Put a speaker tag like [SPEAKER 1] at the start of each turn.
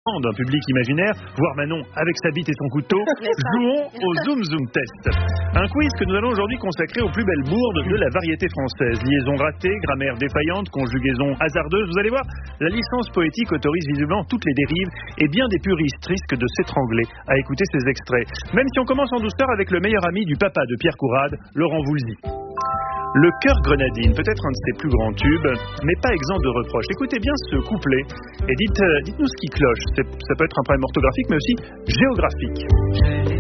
[SPEAKER 1] d'un public imaginaire, voir Manon avec sa bite et son couteau. Jouons au Zoom Zoom Test. Un quiz que nous allons aujourd'hui consacrer aux plus belles bourdes de la variété française. Liaison ratée, grammaire défaillante, conjugaison hasardeuse. Vous allez voir, la licence poétique autorise visiblement toutes les dérives et bien des puristes risquent de s'étrangler à écouter ces extraits. Même si on commence en douceur avec le meilleur ami du papa de Pierre Courade, Laurent Voulzy. Le cœur grenadine, peut-être un de ses plus grands tubes, mais pas exempt de reproches. Écoutez bien ce couplet et dites-nous ce qui cloche. Ça peut être un problème orthographique, mais aussi géographique.